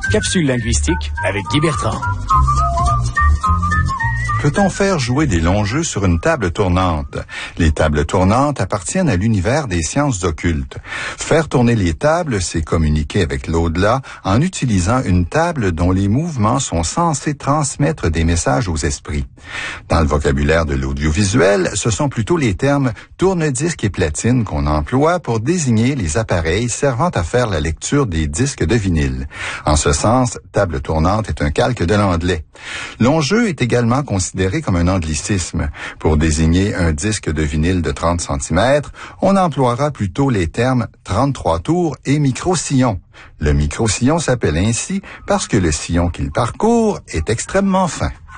Capsule linguistique avec Guy Bertrand. Peut-on faire jouer des longs jeux sur une table tournante? Les tables tournantes appartiennent à l'univers des sciences occultes. Faire tourner les tables, c'est communiquer avec l'au-delà en utilisant une table dont les mouvements sont censés transmettre des messages aux esprits. Dans le vocabulaire de l'audiovisuel, ce sont plutôt les termes tourne-disque et platine qu'on emploie pour désigner les appareils servant à faire la lecture des disques de vinyle. En ce sens, table tournante est un calque de l'anglais. Long jeu est également considéré comme un anglicisme. Pour désigner un disque de vinyle de 30 cm, on emploiera plutôt les termes 33 tours et micro-sillon. Le micro-sillon s'appelle ainsi parce que le sillon qu'il parcourt est extrêmement fin.